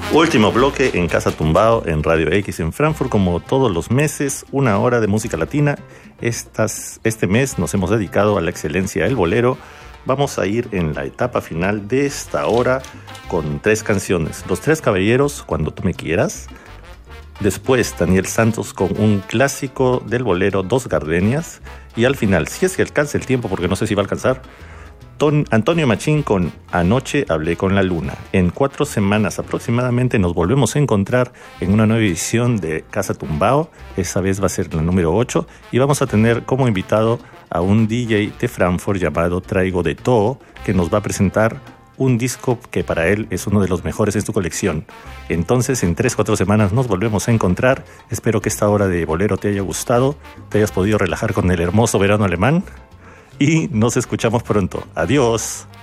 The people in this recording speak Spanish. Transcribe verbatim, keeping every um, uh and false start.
Último bloque en Casa Tumbao, en Radio X en Frankfurt, como todos los meses, una hora de música latina. Estas, este mes nos hemos dedicado a la excelencia del bolero. Vamos a ir en la etapa final de esta hora con tres canciones. Los Tres Caballeros, Cuando tú me quieras. Después, Daniel Santos con un clásico del bolero, Dos Gardenias. Y al final, si es que alcanza el tiempo, porque no sé si va a alcanzar, Antonio Machín con Anoche hablé con la luna. En cuatro semanas aproximadamente nos volvemos a encontrar en una nueva edición de Casa Tumbao. Esa vez va a ser la número ocho y vamos a tener como invitado a un D J de Frankfurt llamado Traigo de Todo, que nos va a presentar un disco que para él es uno de los mejores en su colección. Entonces, en tres, cuatro semanas nos volvemos a encontrar. Espero que esta hora de bolero te haya gustado, te hayas podido relajar con el hermoso verano alemán. Y nos escuchamos pronto. Adiós.